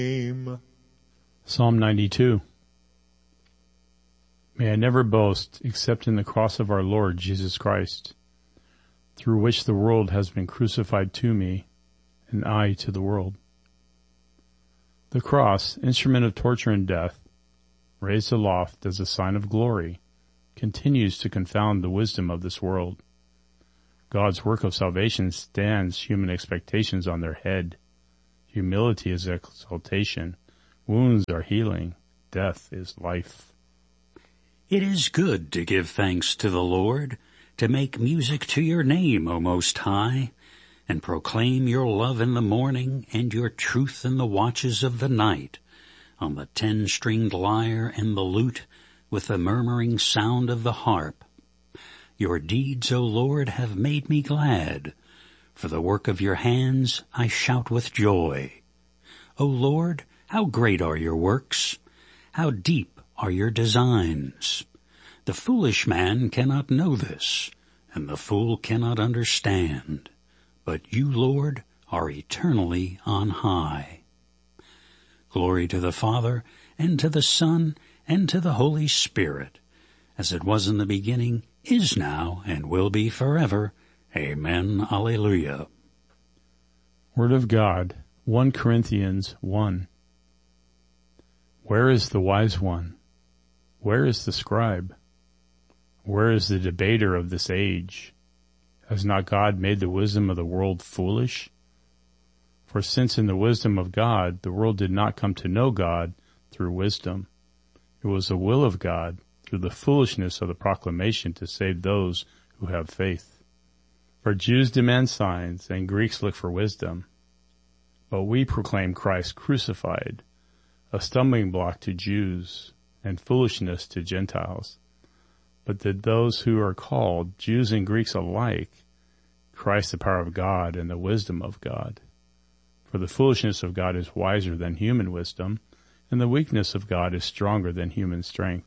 Psalm 92. May I never boast except in the cross of our Lord Jesus Christ, through which the world has been crucified to me, and I to the world. The cross, instrument of torture and death, raised aloft as a sign of glory, continues to confound the wisdom of this world. God's work of salvation stands human expectations on their head. Humility is exaltation. Wounds are healing. Death is life. It is good to give thanks to the Lord, to make music to your name, O Most High, and proclaim your love in the morning and your truth in the watches of the night, on the 10-stringed lyre and the lute, with the murmuring sound of the harp. Your deeds, O Lord, have made me glad. For the work of your hands I shout with joy. O Lord, how great are your works! How deep are your designs! The foolish man cannot know this, and the fool cannot understand. But you, Lord, are eternally on high. Glory to the Father, and to the Son, and to the Holy Spirit, as it was in the beginning, is now, and will be forever. Amen. Alleluia. Word of God, 1 Corinthians 1. Where is the wise one? Where is the scribe? Where is the debater of this age? Has not God made the wisdom of the world foolish? For since in the wisdom of God the world did not come to know God through wisdom, it was the will of God through the foolishness of the proclamation to save those who have faith. For Jews demand signs, and Greeks look for wisdom. But we proclaim Christ crucified, a stumbling block to Jews, and foolishness to Gentiles. But to those who are called, Jews and Greeks alike, Christ the power of God and the wisdom of God. For the foolishness of God is wiser than human wisdom, and the weakness of God is stronger than human strength.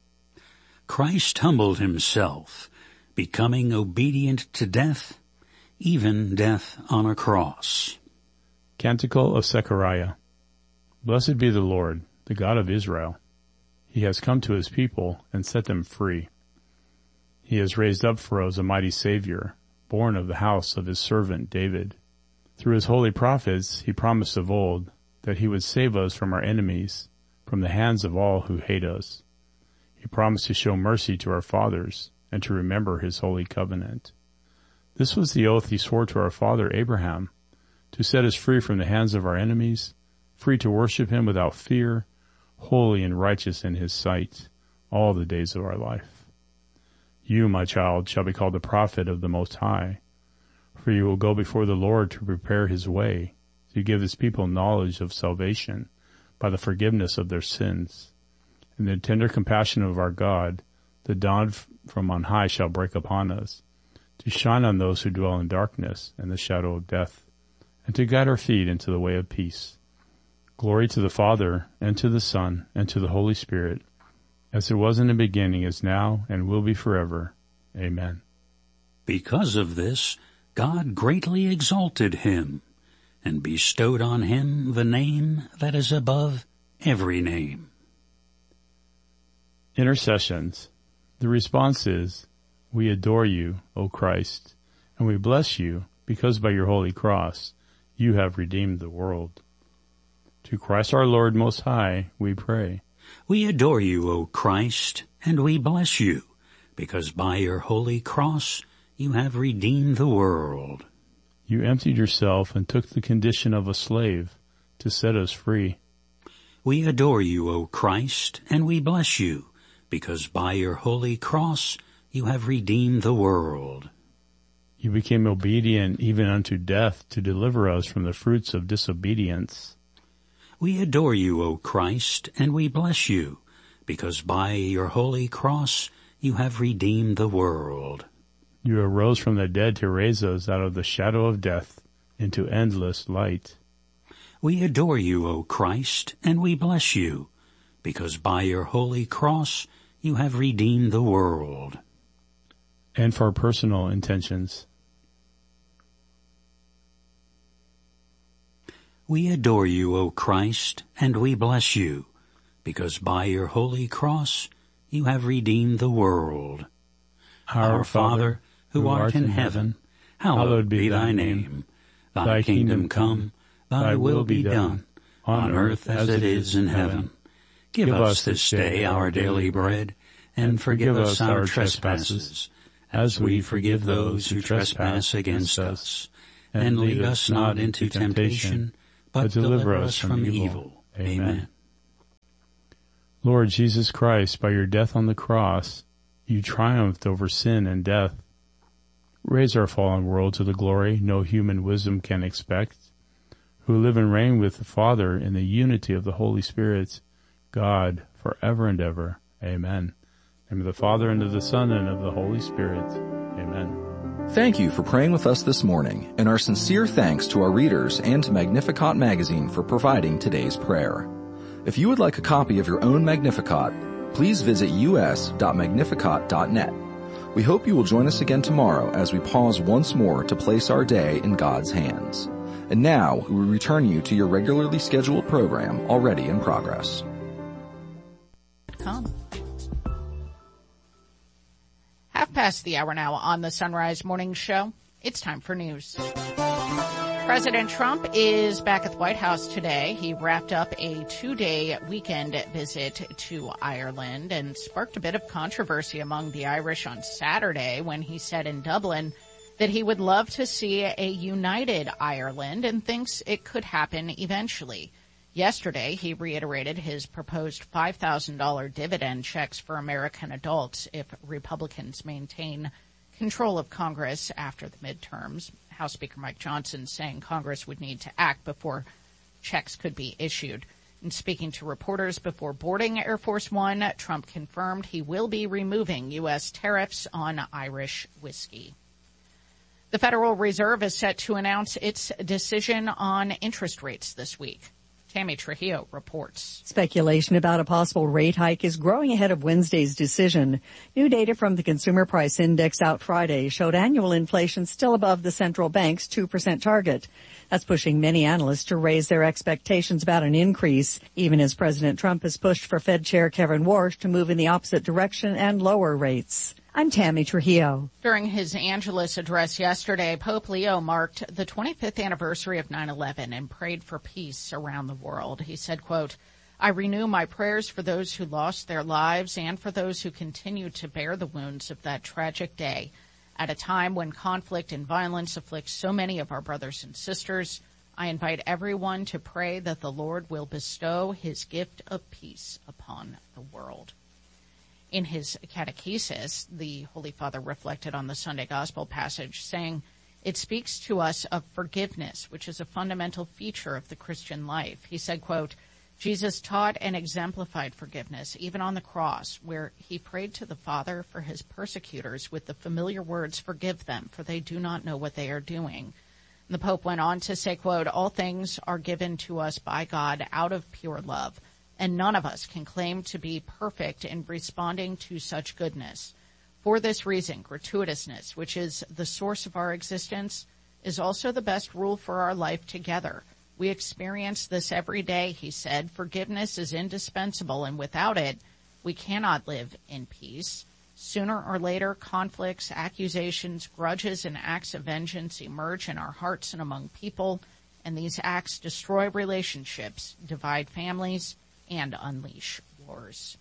Christ humbled himself, becoming obedient to death, even death on a cross. Canticle of Zechariah. Blessed be the Lord, the God of Israel. He has come to his people and set them free. He has raised up for us a mighty Savior, born of the house of his servant David. Through his holy prophets he promised of old that he would save us from our enemies, from the hands of all who hate us. He promised to show mercy to our fathers and to remember his holy covenant. This was the oath he swore to our father Abraham, to set us free from the hands of our enemies, free to worship him without fear, holy and righteous in his sight, all the days of our life. You, my child, shall be called the prophet of the Most High, for you will go before the Lord to prepare his way, to give his people knowledge of salvation by the forgiveness of their sins. In the tender compassion of our God, the dawn from on high shall break upon us, to shine on those who dwell in darkness and the shadow of death, and to guide our feet into the way of peace. Glory to the Father, and to the Son, and to the Holy Spirit, as it was in the beginning, is now, and will be forever. Amen. Because of this, God greatly exalted him, and bestowed on him the name that is above every name. Intercessions. The response is, we adore you, O Christ, and we bless you, because by your holy cross you have redeemed the world. To Christ our Lord Most High we pray. We adore you, O Christ, and we bless you, because by your holy cross you have redeemed the world. You emptied yourself and took the condition of a slave to set us free. We adore you, O Christ, and we bless you, because by your holy cross you have redeemed the world. You became obedient even unto death to deliver us from the fruits of disobedience. We adore you, O Christ, and we bless you, because by your holy cross you have redeemed the world. You arose from the dead to raise us out of the shadow of death into endless light. We adore you, O Christ, and we bless you, because by your holy cross you have redeemed the world. And for personal intentions. We adore you, O Christ, and we bless you, because by your holy cross you have redeemed the world. Our Father, who art in heaven, hallowed be thy name. Thy kingdom come, thy will be done, on earth as it is in heaven. Give us this day our daily bread, and forgive us our trespasses, as we forgive those who trespass against us. And lead us not into temptation, but deliver us from evil. Amen. Lord Jesus Christ, by your death on the cross, you triumphed over sin and death. Raise our fallen world to the glory no human wisdom can expect, who live and reign with the Father in the unity of the Holy Spirit, God, forever and ever. Amen. In the name of the Father, and of the Son, and of the Holy Spirit. Amen. Thank you for praying with us this morning, and our sincere thanks to our readers and to Magnificat magazine for providing today's prayer. If you would like a copy of your own Magnificat, please visit us.magnificat.net. We hope you will join us again tomorrow as we pause once more to place our day in God's hands. And now we return you to your regularly scheduled program already in progress. Half past the hour now on the Sunrise Morning Show. It's time for news. President Trump is back at the White House today. He wrapped up a 2-day weekend visit to Ireland and sparked a bit of controversy among the Irish on Saturday when he said in Dublin that he would love to see a united Ireland and thinks it could happen eventually. Yesterday, he reiterated his proposed $5,000 dividend checks for American adults if Republicans maintain control of Congress after the midterms. House Speaker Mike Johnson saying Congress would need to act before checks could be issued. And speaking to reporters before boarding Air Force One, Trump confirmed he will be removing U.S. tariffs on Irish whiskey. The Federal Reserve is set to announce its decision on interest rates this week. Tammy Trujillo reports. Speculation about a possible rate hike is growing ahead of Wednesday's decision. New data from the Consumer Price Index out Friday showed annual inflation still above the central bank's 2% target. That's pushing many analysts to raise their expectations about an increase, even as President Trump has pushed for Fed Chair Kevin Warsh to move in the opposite direction and lower rates. I'm Tammy Trujillo. During his Angelus address yesterday, Pope Leo marked the 25th anniversary of 9/11 and prayed for peace around the world. He said, quote, I renew my prayers for those who lost their lives and for those who continue to bear the wounds of that tragic day. At a time when conflict and violence afflict so many of our brothers and sisters, I invite everyone to pray that the Lord will bestow his gift of peace upon the world. In his catechesis, the Holy Father reflected on the Sunday Gospel passage, saying, it speaks to us of forgiveness, which is a fundamental feature of the Christian life. He said, quote, Jesus taught and exemplified forgiveness, even on the cross, where he prayed to the Father for his persecutors with the familiar words, forgive them, for they do not know what they are doing. And the Pope went on to say, quote, all things are given to us by God out of pure love, and none of us can claim to be perfect in responding to such goodness. For this reason, gratuitousness, which is the source of our existence, is also the best rule for our life together. We experience this every day, he said. Forgiveness is indispensable, and without it, we cannot live in peace. Sooner or later, conflicts, accusations, grudges, and acts of vengeance emerge in our hearts and among people, and these acts destroy relationships, divide families, and unleash wars.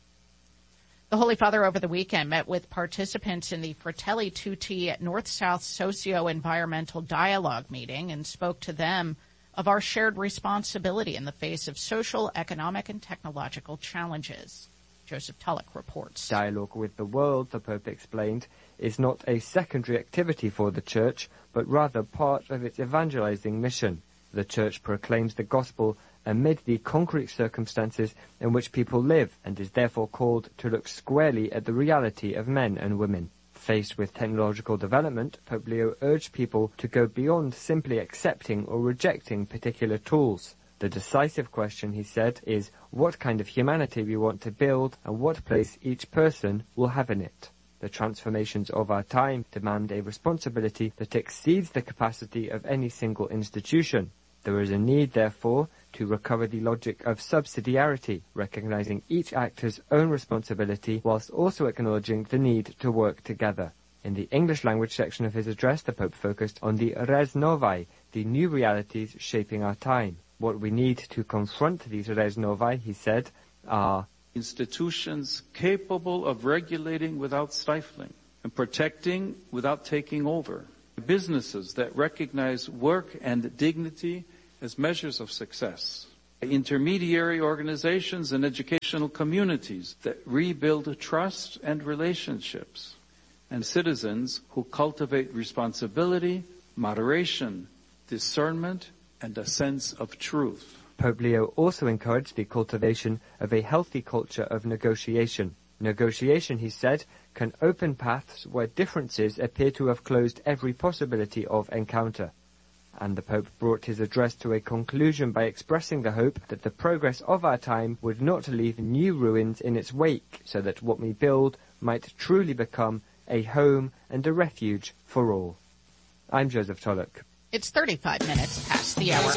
The Holy Father over the weekend met with participants in the Fratelli Tutti North-South Socio-Environmental Dialogue meeting and spoke to them of our shared responsibility in the face of social, economic, and technological challenges. Joseph Tulloch reports. Dialogue with the world, the Pope explained, is not a secondary activity for the Church, but rather part of its evangelizing mission. The Church proclaims the gospel amid the concrete circumstances in which people live and is therefore called to look squarely at the reality of men and women. Faced with technological development, Pope Leo urged people to go beyond simply accepting or rejecting particular tools. The decisive question, he said, is what kind of humanity we want to build and what place each person will have in it. The transformations of our time demand a responsibility that exceeds the capacity of any single institution. There is a need, therefore, to recover the logic of subsidiarity, recognizing each actor's own responsibility whilst also acknowledging the need to work together. In the English language section of his address, the Pope focused on the res novae, the new realities shaping our time. What we need to confront these res novae, he said, are institutions capable of regulating without stifling and protecting without taking over. Businesses that recognize work and dignity as measures of success. Intermediary organizations and educational communities that rebuild trust and relationships. And citizens who cultivate responsibility, moderation, discernment, and a sense of truth. Pope Leo also encouraged the cultivation of a healthy culture of negotiation. Negotiation, he said, can open paths where differences appear to have closed every possibility of encounter. And the Pope brought his address to a conclusion by expressing the hope that the progress of our time would not leave new ruins in its wake, so that what we build might truly become a home and a refuge for all. I'm Joseph Tulloch. It's 35 minutes past the hour.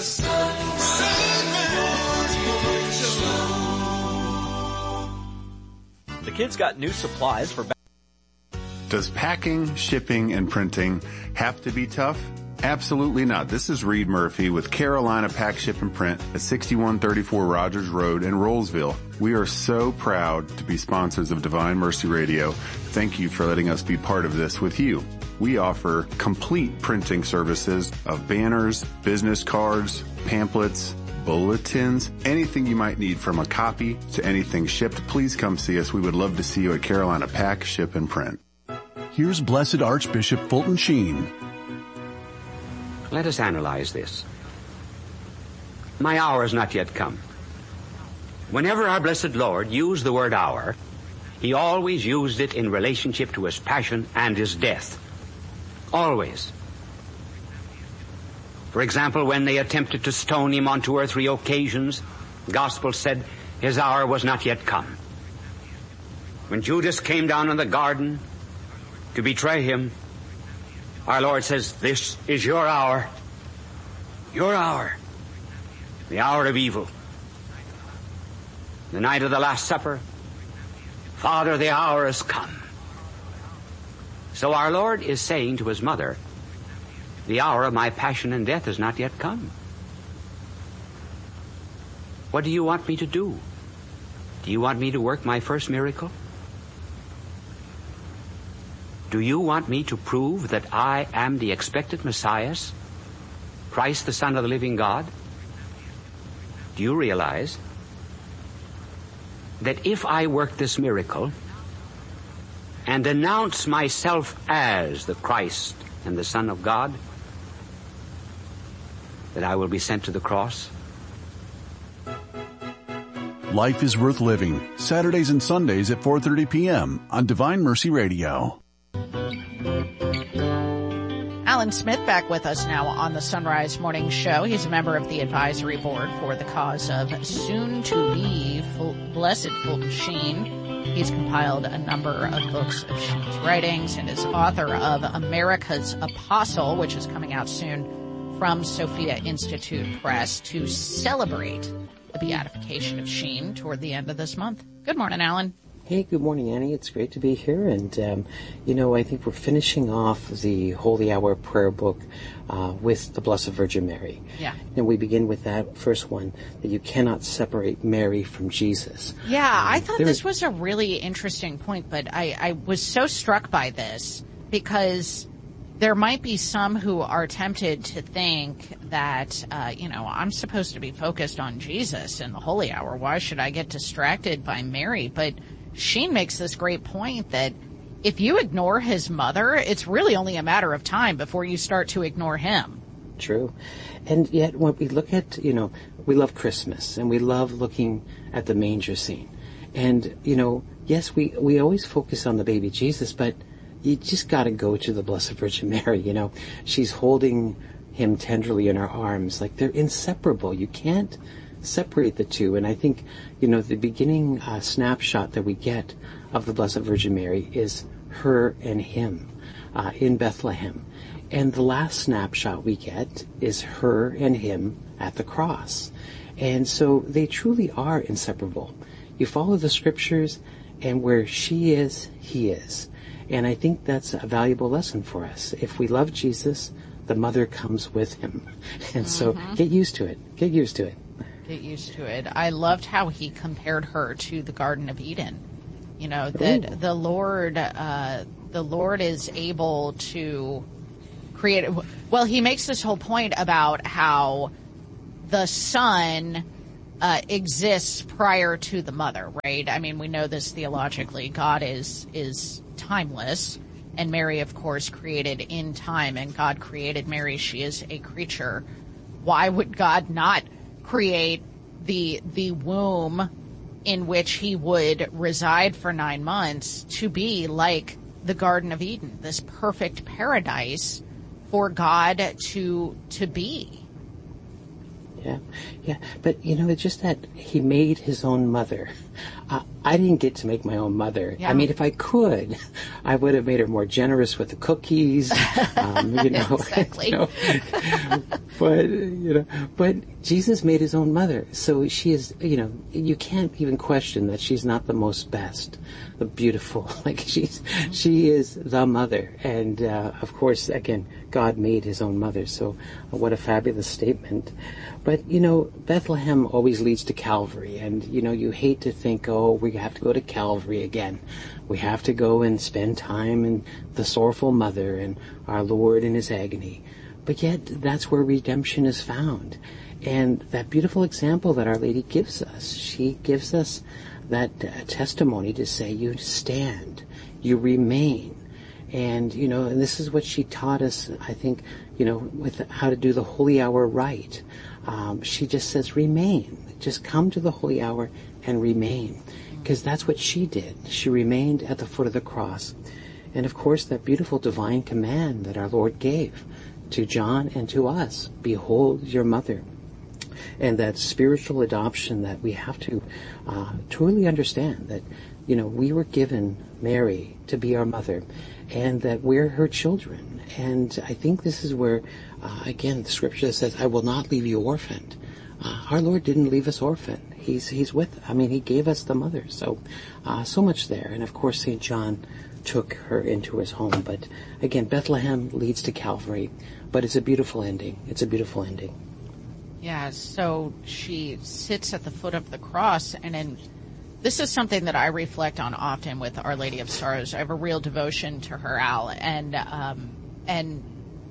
The kids got new supplies for... Does packing, shipping, and printing have to be tough? Absolutely not. This is Reed Murphy with Carolina Pack, Ship, and Print at 6134 Rogers Road in Rollsville. We are so proud to be sponsors of Divine Mercy Radio. Thank you for letting us be part of this with you. We offer complete printing services of banners, business cards, pamphlets, bulletins, anything you might need from a copy to anything shipped. Please come see us. We would love to see you at Carolina Pack, Ship, and Print. Here's Blessed Archbishop Fulton Sheen. Let us analyze this. My hour has not yet come. Whenever our blessed Lord used the word hour, he always used it in relationship to his passion and his death. Always. For example, when they attempted to stone him on 2 or 3 occasions, the Gospel said his hour was not yet come. When Judas came down in the garden to betray him, our Lord says, this is your hour. Your hour. The hour of evil. The night of the Last Supper, Father, the hour has come. So our Lord is saying to his mother, the hour of my passion and death has not yet come. What do you want me to do? Do you want me to work my first miracle? Do you want me to prove that I am the expected Messiah, Christ the Son of the living God? Do you realize that if I work this miracle and announce myself as the Christ and the Son of God, that I will be sent to the cross? Life is Worth Living, Saturdays and Sundays at 4:30 p.m. on Divine Mercy Radio. Alan Smith back with us now on the Sunrise Morning Show. He's a member of the advisory board for the cause of soon-to-be Blessed Fulton Sheen. He's compiled a number of books of Sheen's writings and is author of America's Apostle, which is coming out soon from Sophia Institute Press to celebrate the beatification of Sheen toward the end of this month. Good morning, Alan. Hey, good morning, Annie. It's great to be here. And, I think we're finishing off the Holy Hour prayer book with the Blessed Virgin Mary. Yeah. And we begin with that first one, that you cannot separate Mary from Jesus. Yeah, I thought this was a really interesting point, but I was so struck by this because there might be some who are tempted to think that, I'm supposed to be focused on Jesus in the Holy Hour. Why should I get distracted by Mary? But Sheen makes this great point that if you ignore his mother, it's really only a matter of time before you start to ignore him. True. And yet when we look at, we love Christmas and we love looking at the manger scene. And, yes, we always focus on the baby Jesus, but you just got to go to the Blessed Virgin Mary. She's holding him tenderly in her arms. Like they're inseparable. You can't separate the two. And I think, the beginning snapshot that we get of the Blessed Virgin Mary is her and him in Bethlehem. And the last snapshot we get is her and him at the cross. And so they truly are inseparable. You follow the scriptures, and where she is, he is. And I think that's a valuable lesson for us. If we love Jesus, the mother comes with him. And so get used to it. Get used to it. Get used to it. I loved how he compared her to the Garden of Eden. You know, that the Lord is able to create. Well, he makes this whole point about how the Son exists prior to the mother, right? I mean, we know this theologically. God is timeless, and Mary, of course, created in time, and God created Mary. She is a creature. Why would God not create the womb in which he would reside for 9 months to be like the Garden of Eden, this perfect paradise for God to be? Yeah. But, it's just that he made his own mother. I didn't get to make my own mother. Yeah. I mean, if I could, I would have made her more generous with the cookies. Exactly. But Jesus made his own mother. So she is, you can't even question that she's not the most best, the beautiful. She is the mother. And, of course, again, God made his own mother. So what a fabulous statement. But, Bethlehem always leads to Calvary. And, you hate to think, we have to go to Calvary again. We have to go and spend time in the sorrowful mother and our Lord in his agony. But yet, that's where redemption is found. And that beautiful example that Our Lady gives us, she gives us that testimony to say, you stand, you remain. And, and this is what she taught us, I think, with how to do the holy hour right. She just says, remain. Just come to the holy hour and remain. Because that's what she did. She remained at the foot of the cross. And of course, that beautiful divine command that our Lord gave to John and to us, behold your mother. And that spiritual adoption that we have to truly understand that, we were given Mary to be our mother and that we're her children. And I think this is where, again, the scripture says, I will not leave you orphaned. Our Lord didn't leave us orphaned. He's with, he gave us the mother. So, so much there. And of course, St. John took her into his home. But again, Bethlehem leads to Calvary. But it's a beautiful ending. It's a beautiful ending. Yeah, so she sits at the foot of the cross, and this is something that I reflect on often with Our Lady of Sorrows. I have a real devotion to her, Al, and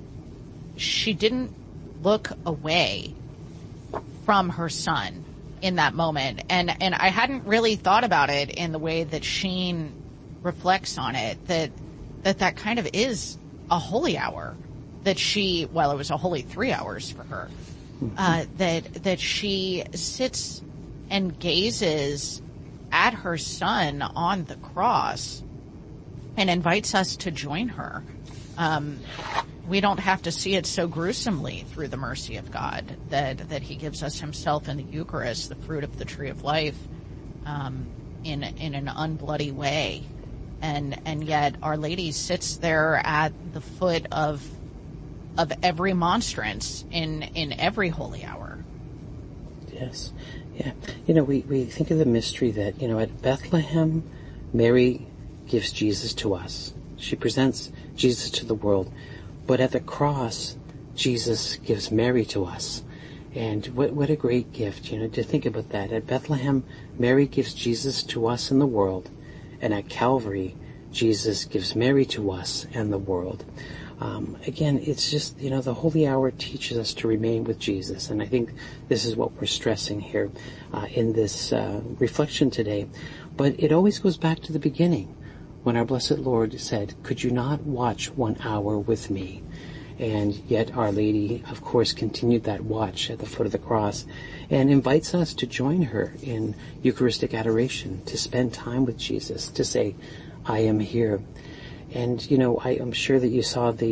she didn't look away from her son in that moment, and I hadn't really thought about it in the way that Sheen reflects on it, that kind of is a holy hour, that it was a holy 3 hours for her, that she sits and gazes at her son on the cross and invites us to join her. We don't have to see it so gruesomely through the mercy of God that he gives us himself in the Eucharist, the fruit of the tree of life, in an unbloody way. And yet Our Lady sits there at the foot of every monstrance in every holy hour. Yes. Yeah. We think of the mystery that, at Bethlehem, Mary gives Jesus to us. She presents Jesus to the world. But at the cross, Jesus gives Mary to us. And what a great gift, to think about that. At Bethlehem, Mary gives Jesus to us in the world. And at Calvary, Jesus gives Mary to us and the world. Again, it's just, the holy hour teaches us to remain with Jesus. And I think this is what we're stressing here in this reflection today. But it always goes back to the beginning when our Blessed Lord said, could you not watch 1 hour with me? And yet Our Lady, of course, continued that watch at the foot of the cross and invites us to join her in Eucharistic adoration, to spend time with Jesus, to say, I am here. And, I am sure that you saw the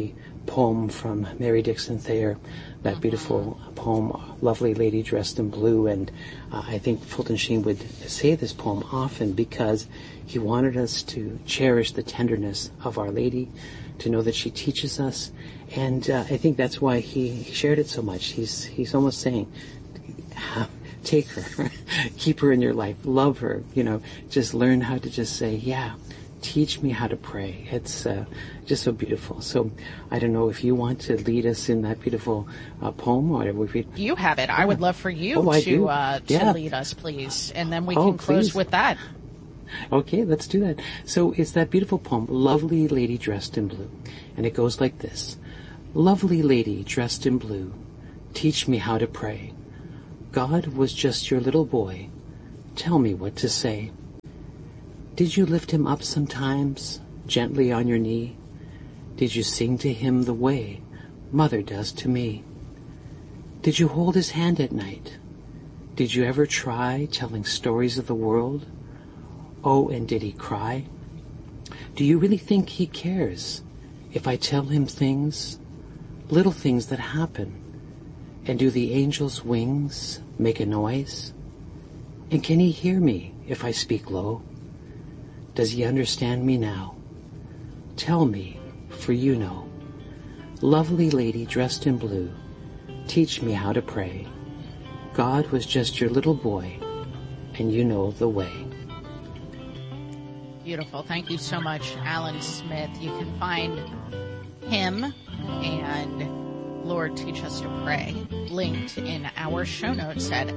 poem from Mary Dixon Thayer, that beautiful poem, Lovely Lady Dressed in Blue. And I think Fulton Sheen would say this poem often because he wanted us to cherish the tenderness of Our Lady, to know that she teaches us. And I think that's why he shared it so much. He's almost saying, take her, keep her in your life, love her, just learn how to just say, yeah, teach me how to pray. It's just so beautiful. So I don't know if you want to lead us in that beautiful poem or whatever. You have it. I would love for you to lead us, please. And then we can close with that. Okay, let's do that. So it's that beautiful poem, Lovely Lady Dressed in Blue. And it goes like this. Lovely lady dressed in blue, teach me how to pray. God was just your little boy. Tell me what to say. Did you lift him up sometimes, gently on your knee? Did you sing to him the way Mother does to me? Did you hold his hand at night? Did you ever try telling stories of the world? Oh, and did he cry? Do you really think he cares if I tell him things, little things that happen? And do the angels' wings make a noise? And can he hear me if I speak low? Does he understand me now? Tell me, for you know. Lovely lady dressed in blue, teach me how to pray. God was just your little boy, and you know the way. Beautiful. Thank you so much, Alan Smith. You can find him and Lord Teach Us to Pray linked in our show notes at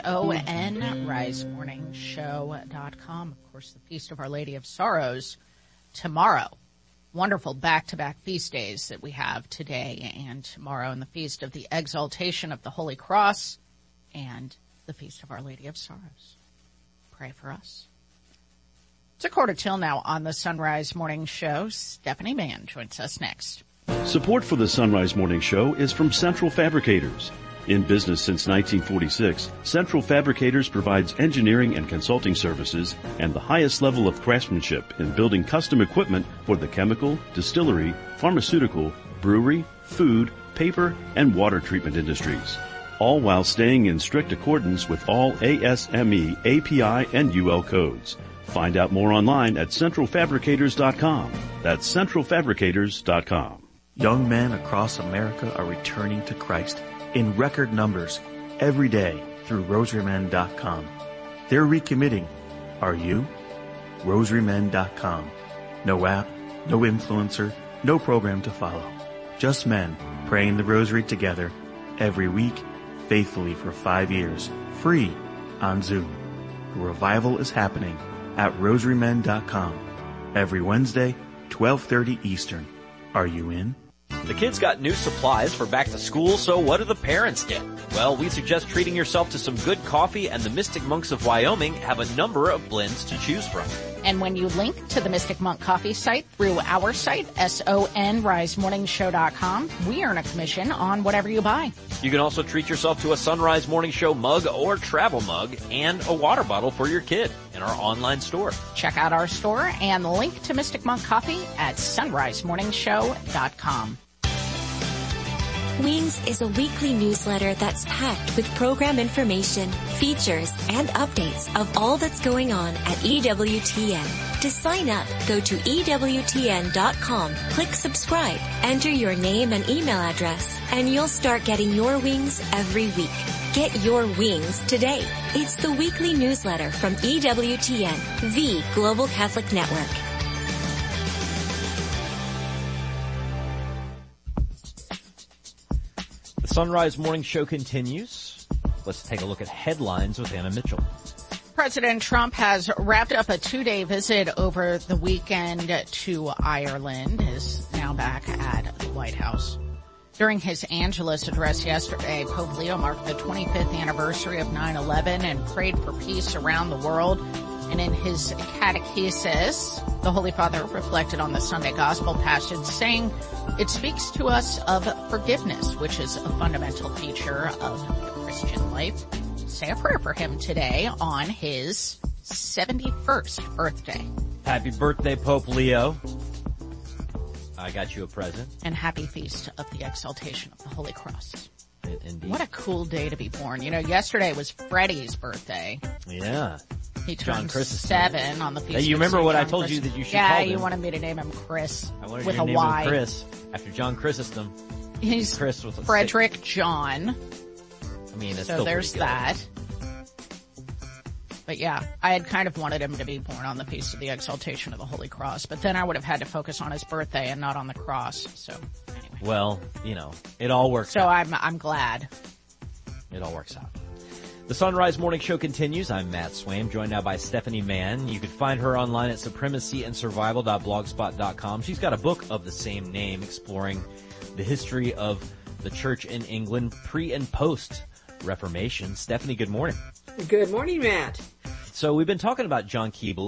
sonrisemorningshow.com. Of course, the Feast of Our Lady of Sorrows tomorrow. Wonderful back-to-back feast days that we have today and tomorrow, and the Feast of the Exaltation of the Holy Cross and the Feast of Our Lady of Sorrows. Pray for us. It's 1:45 now on the Sunrise Morning Show. Stephanie Mann joins us next. Support for the Sunrise Morning Show is from Central Fabricators. In business since 1946, Central Fabricators provides engineering and consulting services and the highest level of craftsmanship in building custom equipment for the chemical, distillery, pharmaceutical, brewery, food, paper, and water treatment industries, all while staying in strict accordance with all ASME, API, and UL codes. Find out more online at centralfabricators.com. That's centralfabricators.com. Young men across America are returning to Christ in record numbers every day through rosarymen.com. They're recommitting. Are you? rosarymen.com. No app, no influencer, no program to follow. Just men praying the rosary together every week, faithfully for 5 years, free on Zoom. The revival is happening at rosarymen.com every Wednesday, 12:30 Eastern. Are you in? The kids got new supplies for back to school, so what do the parents get? Well, we suggest treating yourself to some good coffee, and the Mystic Monks of Wyoming have a number of blends to choose from. And when you link to the Mystic Monk Coffee site through our site, sonrisemorningshow.com, we earn a commission on whatever you buy. You can also treat yourself to a Sunrise Morning Show mug or travel mug and a water bottle for your kid in our online store. Check out our store and link to Mystic Monk Coffee at sonrisemorningshow.com. Wings is a weekly newsletter that's packed with program information, features, and updates of all that's going on at EWTN. To sign up, go to EWTN.com, click subscribe, enter your name and email address, and you'll start getting your wings every week. Get your wings today. It's the weekly newsletter from EWTN, the Global Catholic Network. The Sunrise Morning Show continues. Let's take a look at headlines with Anna Mitchell. President Trump has wrapped up a 2-day visit over the weekend to Ireland, is now back at the White House. During his Angelus address yesterday, Pope Leo marked the 25th anniversary of 9/11 and prayed for peace around the world. And in his catechesis, the Holy Father reflected on the Sunday Gospel passage, saying it speaks to us of forgiveness, which is a fundamental feature of the Christian life. Say a prayer for him today on his 71st birthday. Happy birthday, Pope Leo. I got you a present. And happy feast of the exaltation of the Holy Cross. Indeed. What a cool day to be born. You know, yesterday was Freddie's birthday. Yeah. He John turned Chris 7 on the feast. You remember of what John I told Chris. you that you should Yeah, call him? you wanted me to name him Chris I wanted with you to a name Y. him Chris after John Chrysostom. He's Chris with a Frederick John. I mean, it's so still there's pretty good. that. But yeah, I had kind of wanted him to be born on the Feast of the Exaltation of the Holy Cross, but then I would have had to focus on his birthday and not on the cross. So anyway. Well, you know, it all works out. So I'm glad. It all works out. The Sunrise Morning Show continues. I'm Matt Swaim, joined now by Stephanie Mann. You can find her online at supremacyandsurvival.blogspot.com. She's got a book of the same name exploring the history of the church in England pre and post Reformation. Stephanie, good morning. Good morning, Matt. So we've been talking about John Keble